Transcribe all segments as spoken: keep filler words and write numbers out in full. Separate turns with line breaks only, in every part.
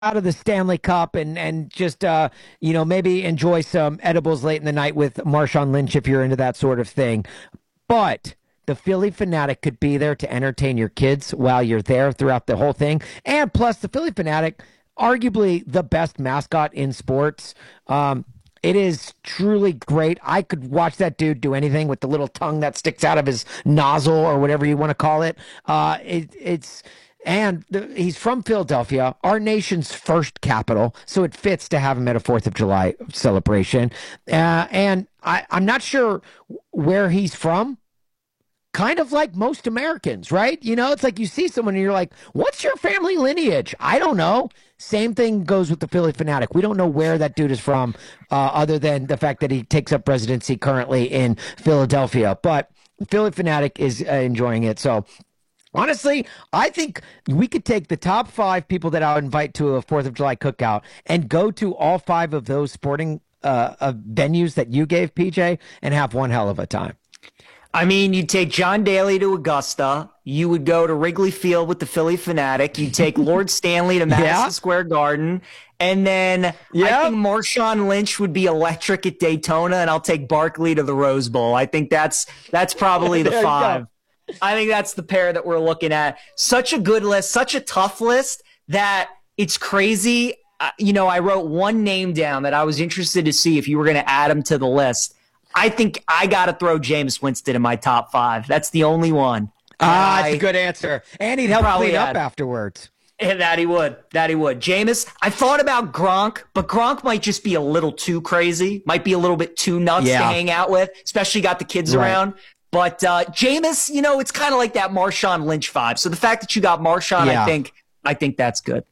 out of the Stanley Cup and and just uh you know maybe enjoy some edibles late in the night with Marshawn Lynch if you're into that sort of thing. But the Philly Fanatic could be there to entertain your kids while you're there throughout the whole thing. And plus, the Philly Fanatic, arguably the best mascot in sports. Um, it is truly great. I could watch that dude do anything with the little tongue that sticks out of his nozzle or whatever you want to call it. Uh, it it's and the, he's from Philadelphia, our nation's first capital, so it fits to have him at a Fourth of July celebration. Uh, and I, I'm not sure where he's from. Kind of like most Americans, right? You know, it's like you see someone and you're like, what's your family lineage? I don't know. Same thing goes with the Philly Fanatic. We don't know where that dude is from, uh, other than the fact that he takes up residency currently in Philadelphia. But Philly Fanatic is uh, enjoying it. So honestly, I think we could take the top five people that I would invite to a Fourth of July cookout and go to all five of those sporting uh, uh, venues that you gave, P J, and have one hell of a time.
I mean, you'd take John Daly to Augusta. You would go to Wrigley Field with the Philly Fanatic. You'd take Lord Stanley to Madison yeah. Square Garden. And then yep. I think Marshawn Lynch would be electric at Daytona, and I'll take Barkley to the Rose Bowl. I think that's that's probably the five. I think that's the pair that we're looking at. Such a good list, such a tough list that it's crazy. Uh, you know, I wrote one name down that I was interested to see if you were going to add him to the list. I think I got to throw Jameis Winston in my top five. That's the only one.
Ah, that's a good answer. And he'd help clean up afterwards.
And that he would. That he would. Jameis, I thought about Gronk, but Gronk might just be a little too crazy. Might be a little bit too nuts yeah. to hang out with, especially got the kids right. around. But uh, Jameis, you know, it's kind of like that Marshawn Lynch vibe. So the fact that you got Marshawn, yeah. I think, I think that's good.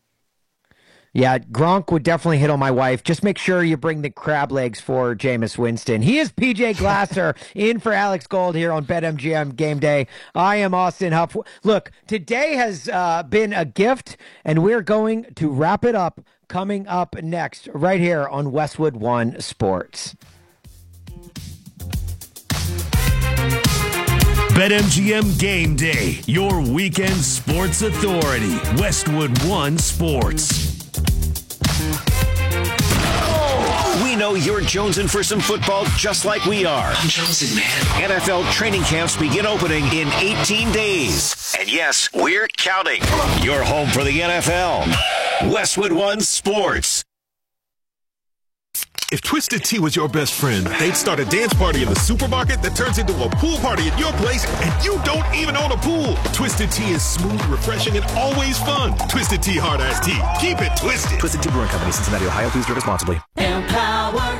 Yeah, Gronk would definitely hit on my wife. Just make sure you bring the crab legs for Jameis Winston. He is P J Glasser in for Alex Gold here on BetMGM Game Day. I am Austin Huff. Look, today has uh, been a gift, and we're going to wrap it up coming up next right here on Westwood One Sports.
BetMGM Game Day, your weekend sports authority. Westwood One Sports.
We know you're jonesing for some football just like we are.
I'm jonesing, man.
N F L training camps begin opening in eighteen days. And yes, we're counting. You're home for the N F L. Westwood One Sports.
If Twisted Tea was your best friend, they'd start a dance party in the supermarket that turns into a pool party at your place, and you don't even own a pool. Twisted Tea is smooth, refreshing, and always fun. Twisted Tea Hard Iced Tea. Keep it twisted.
Twisted Tea Brewing Company, Cincinnati, Ohio. Please drink responsibly.
Empower.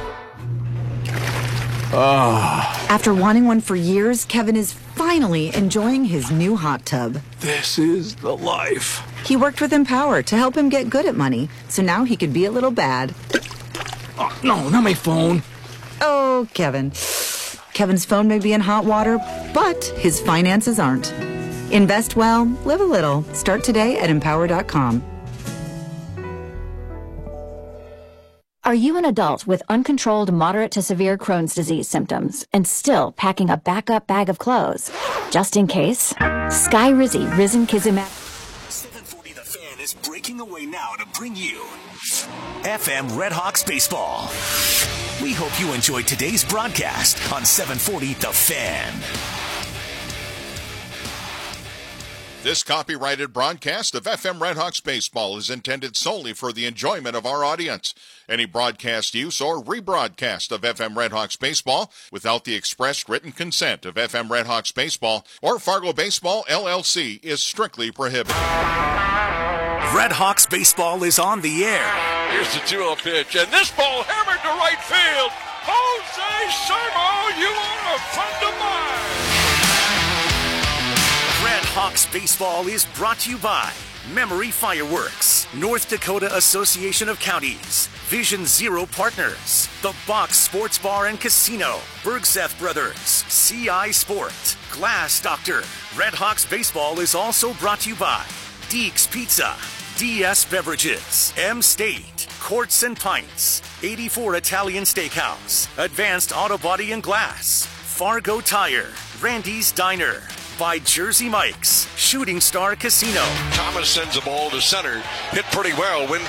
Oh. After wanting one for years, Kevin is finally enjoying his new hot tub.
This is the life.
He worked with Empower to help him get good at money, so now he could be a little bad.
Oh, no, not my phone.
Oh, Kevin. Kevin's phone may be in hot water, but his finances aren't. Invest well, live a little. Start today at empower dot com.
Are you an adult with uncontrolled moderate to severe Crohn's disease symptoms and still packing a backup bag of clothes? Just in case, Skyrizi Risankizumab
seven forty The Fan is breaking away now to bring you F M Redhawks Baseball. We hope you enjoyed today's broadcast on seven forty The Fan.
This copyrighted broadcast of F M Redhawks Baseball is intended solely for the enjoyment of our audience. Any broadcast use or rebroadcast of F M Redhawks Baseball without the expressed written consent of F M Redhawks Baseball or Fargo Baseball, L L C is strictly prohibited.
Redhawks Baseball is on the air.
Here's the two oh pitch, and this ball hammered to right field. Jose Sermo, you are a friend of mine.
Redhawks Baseball is brought to you by Memory Fireworks, North Dakota Association of Counties, Vision Zero Partners, The Box Sports Bar and Casino, Bergseth Brothers, C I Sport, Glass Doctor. Redhawks Baseball is also brought to you by Deeks Pizza, D S Beverages, M-State, Courts and Pints, eighty-four Italian Steakhouse, Advanced Auto Body and Glass, Fargo Tire, Randy's Diner, by Jersey Mike's, Shooting Star Casino.
Thomas sends the ball to center. Hit pretty well. Win